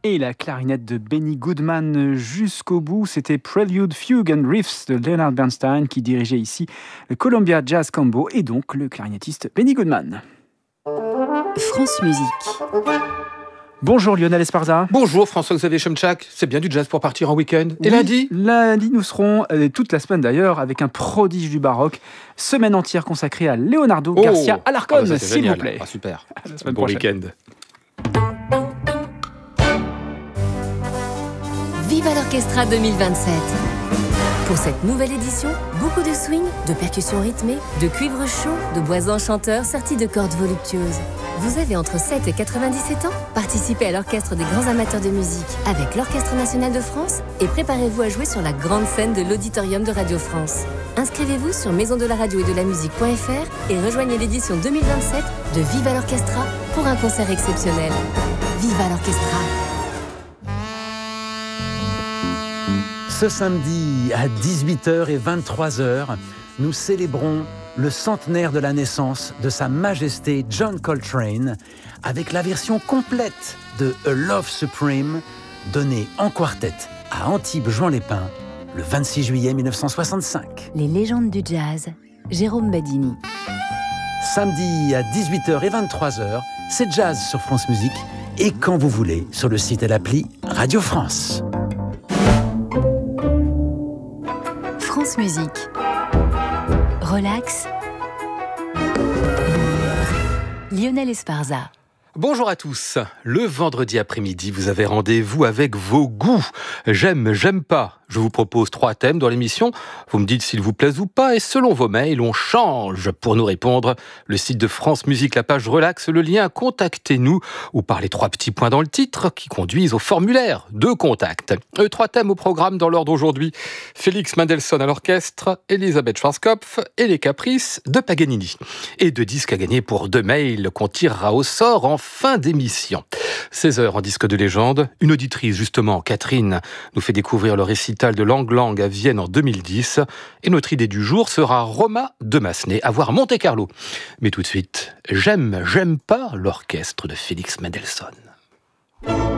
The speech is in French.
et la clarinette de Benny Goodman jusqu'au bout. C'était Prelude, Fugue and Riffs de Leonard Bernstein qui dirigeait ici le Columbia Jazz Combo et donc le clarinettiste Benny Goodman. France Musique. Bonjour Lionel Esparza. Bonjour François-Xavier Chemchak, c'est bien du jazz pour partir en week-end. Et oui, lundi, nous serons, toute la semaine d'ailleurs, avec un prodige du baroque, semaine entière consacrée à Leonardo Garcia Alarcón, s'il génial. vous plaît. Ah, super, À la semaine bon prochaine. week-end. Viva l'Orchestra 2027. Pour cette nouvelle édition, beaucoup de swing, de percussions rythmées, de cuivre chaud, de bois enchanteurs sertis de cordes voluptueuses. Vous avez entre 7 et 97 ans? Participez à l'Orchestre des grands amateurs de musique avec l'Orchestre national de France et préparez-vous à jouer sur la grande scène de l'Auditorium de Radio France. Inscrivez-vous sur maisondelaradio-et-de-la-musique.fr et rejoignez l'édition 2027 de Viva l'Orchestra pour un concert exceptionnel. Viva l'Orchestra! Ce samedi à 18h et 23h, nous célébrons le centenaire de la naissance de Sa Majesté John Coltrane avec la version complète de A Love Supreme donnée en quartet à Antibes-Juan-les-Pins le 26 juillet 1965. Les légendes du jazz, Jérôme Badini. Samedi à 18h et 23h, c'est jazz sur France Musique et quand vous voulez sur le site et l'appli Radio France. France Musique. Relax. Lionel Esparza. Bonjour à tous. Le vendredi après-midi, vous avez rendez-vous avec vos goûts. J'aime, j'aime pas. Je vous propose 3 thèmes dans l'émission. Vous me dites s'ils vous plaisent ou pas. Et selon vos mails, on change. Pour nous répondre, le site de France Musique, la page Relax, le lien Contactez-nous ou par les 3 petits points dans le titre qui conduisent au formulaire de contact. 3 thèmes au programme dans l'ordre aujourd'hui. Félix Mendelssohn à l'orchestre, Elisabeth Schwarzkopf et les caprices de Paganini. Et 2 disques à gagner pour 2 mails qu'on tirera au sort en fin d'émission. 16h en disque de légende. Une auditrice, justement, Catherine, nous fait découvrir le récital de Lang Lang à Vienne en 2010. Et notre idée du jour sera Roma de Massenet à voir Monte-Carlo. Mais tout de suite, j'aime pas l'orchestre de Félix Mendelssohn.